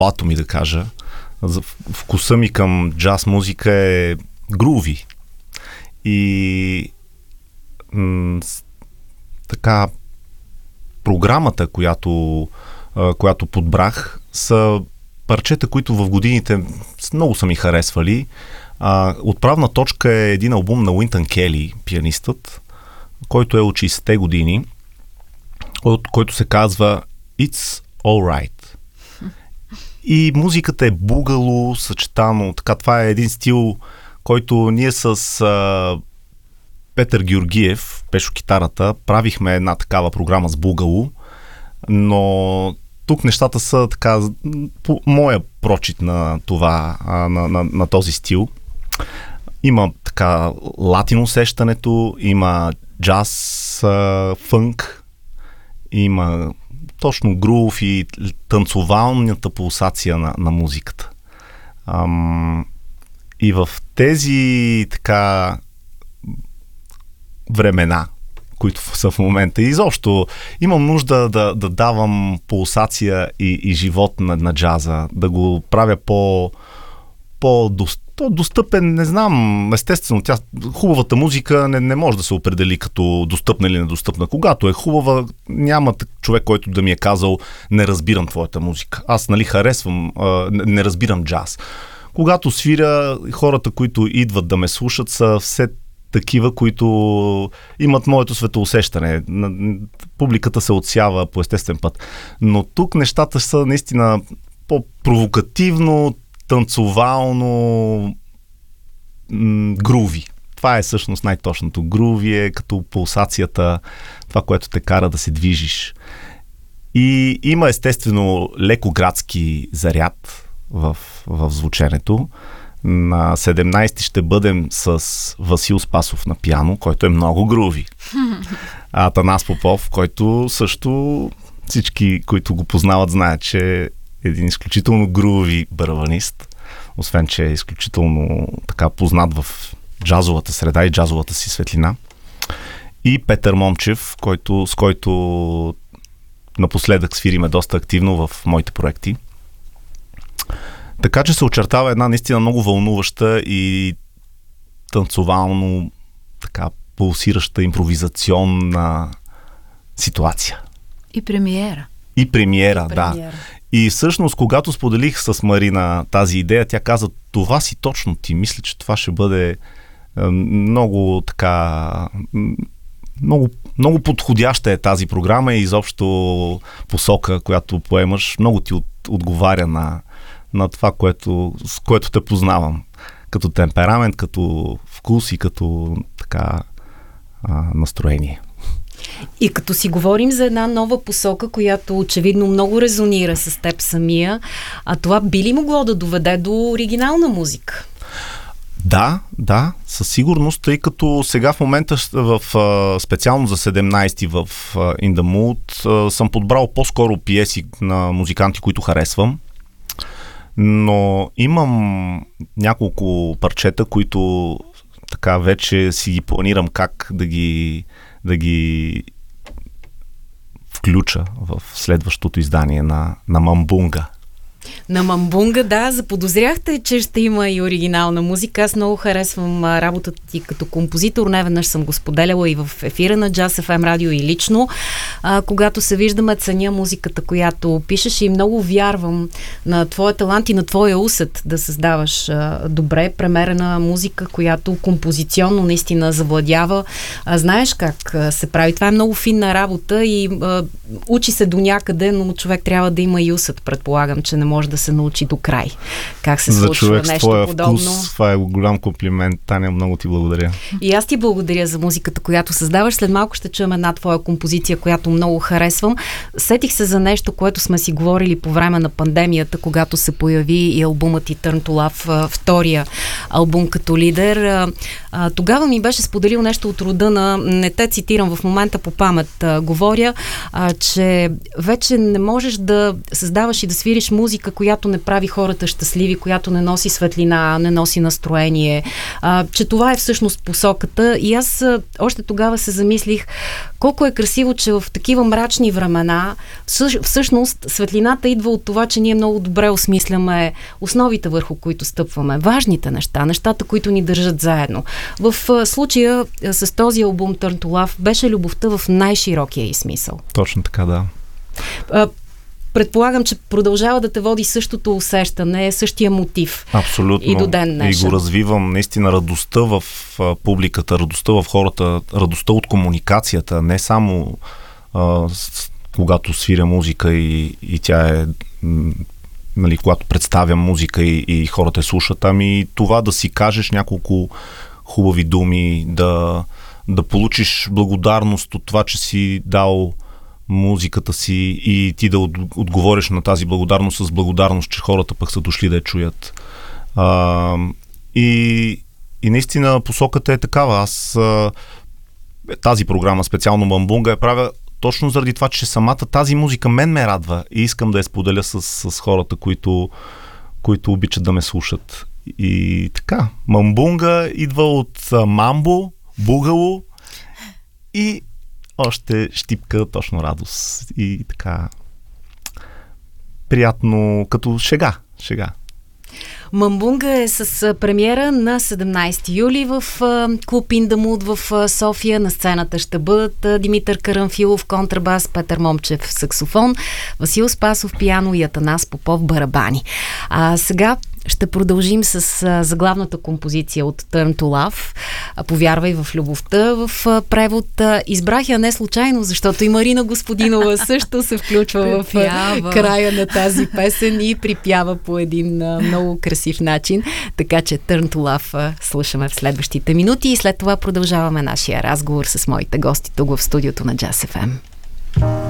ми да кажа. Вкуса ми към джаз музика е груви. И така програмата, която подбрах, са парчета, които в годините много са ми харесвали. Отправна точка е един албум на Уинтън Кели, пианистът, който е от 60-те години, който се казва It's Alright. И музиката е бугало, съчетано. Така, това е един стил, който ние с Петър Георгиев, пешо-китарата, правихме една такава програма с бугало, но тук нещата са така, по моя прочит на това, на този стил. Има така латин усещането, има джаз, фънк, има точно грув и танцовалната пулсация на музиката. И в тези така времена, които са в момента, изобщо имам нужда да давам пулсация и живот на джаза, да го правя по-достъпен, не знам, естествено, хубавата музика не може да се определи като достъпна или недостъпна. Когато е хубава, няма човек, който да ми е казал, не разбирам твоята музика. Аз, харесвам, не разбирам джаз. Когато свиря, хората, които идват да ме слушат, са все такива, които имат моето светоусещане. Публиката се отсява по естествен път. Но тук нещата са наистина по-провокативно, танцовално, груви. Това е всъщност най-точното. Груви е като пулсацията, това, което те кара да се движиш. И има естествено леко градски заряд в звученето. На 17 ще бъдем с Васил Спасов на пиано, който е много груви. Атанас Попов, който също всички, които го познават, знаят, че е един изключително груви барабанист, освен че е изключително така познат в джазовата среда и джазовата си светлина. И Петър Момчев, с който напоследък свириме доста активно в моите проекти. Така че се очертава една наистина много вълнуваща и танцовално така пулсираща импровизационна ситуация. И премиера. И премиера, да. И всъщност, когато споделих с Марина тази идея, тя каза, това си точно ти. Мисля, че това ще бъде много така... Много подходяща е тази програма и изобщо посока, която поемаш, много ти отговаря на това, с което те познавам. Като темперамент, като вкус и като така настроение. И като си говорим за една нова посока, която очевидно много резонира с теб самия, а това би ли могло да доведе до оригинална музика? Да, със сигурност, тъй като сега в момента специално за 17-ти в In the Mood съм подбрал по-скоро пиеси на музиканти, които харесвам, но имам няколко парчета, които така вече си ги планирам как да ги включа в следващото издание на Мамбунга. На Мамбунга, да, заподозряхте, че ще има и оригинална музика. Аз много харесвам работата ти като композитор. Неведнъж съм го споделяла и в ефира на Jazz FM радио и лично. Когато се виждаме, ценя музиката, която пишеш и много вярвам на твоя талант и на твоя усет да създаваш добре премерена музика, която композиционно наистина завладява. Знаеш как се прави. Това е много финна работа и учи се до някъде, но човек трябва да има и усет. Предполагам, че не може да се научи до край. Как се случва нещо подобно. Вкус, това е голям комплимент. Таня, много ти благодаря. И аз ти благодаря за музиката, която създаваш. След малко ще чуем една твоя композиция, която много харесвам. Сетих се за нещо, което сме си говорили по време на пандемията, когато се появи и албумът и Turn to Love, втория албум като лидер. Тогава ми беше споделил нещо от рода на, не те цитирам в момента по памет, говоря, че вече не можеш да създаваш и да свириш музика музика, която не прави хората щастливи, която не носи светлина, не носи настроение, че това е всъщност посоката. И аз още тогава се замислих колко е красиво, че в такива мрачни времена всъщност светлината идва от това, че ние много добре осмисляме основите, върху които стъпваме. Важните неща, нещата, които ни държат заедно. В случая с този албум Turn to Love беше любовта в най-широкия й смисъл. Точно така, да. Предполагам, че продължава да те води същото усещане, същия мотив. Абсолютно. И до ден днешен. И го развивам наистина радостта в публиката, радостта в хората, радостта от комуникацията, не само когато свиря музика и тя е, нали, когато представям музика и хората слушат, ами това да си кажеш няколко хубави думи, да получиш благодарност от това, че си дал музиката си и ти да отговориш на тази благодарност с благодарност, че хората пък са дошли да я чуят. И наистина посоката е такава. Аз тази програма, специално Мамбунга, я правя точно заради това, че самата тази музика мен ме радва и искам да я споделя с хората, които обичат да ме слушат. И така, Мамбунга идва от мамбо, бугало и още щипка точно радост. И така приятно, като шега. Мамбунга е с премиера на 17 юли в клуб In The Mood в София. На сцената ще бъдат Димитър Карамфилов контрабас, Петър Момчев саксофон, Васил Спасов пиано и Атанас Попов барабани. Сега ще продължим с заглавната композиция от Turn to Love. Повярвай в любовта, в превод. Избрах я не случайно, защото и Марина Господинова също се включва в края на тази песен и припява по един много красив начин. Така че Turn to Love слушаме в следващите минути и след това продължаваме нашия разговор с моите гости тук в студиото на Jazz FM.